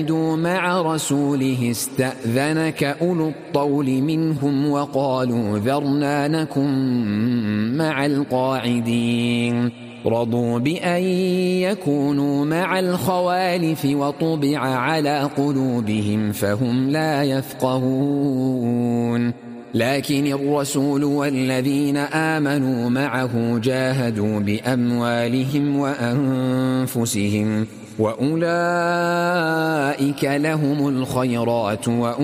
مع رسوله استأذنك أولو الطول منهم وقالوا ذرنا نكن مع القاعدين رضوا بأن يكونوا مع الخوالف وطبع على قلوبهم فهم لا يفقهون لكن الرسول والذين آمنوا معه جاهدوا بأموالهم وأنفسهم وأولئك لهم الخيرات